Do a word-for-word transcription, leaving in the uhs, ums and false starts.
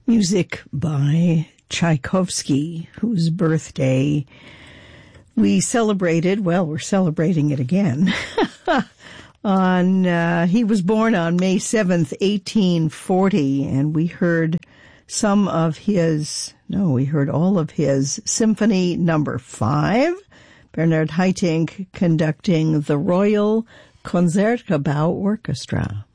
Music by Tchaikovsky, whose birthday we celebrated, well, we're celebrating it again. on uh, he was born on May seventh, eighteen forty, and we heard some of his, no, we heard all of his Symphony Number Five, Bernard Haitink conducting the Royal Concertgebouw Orchestra.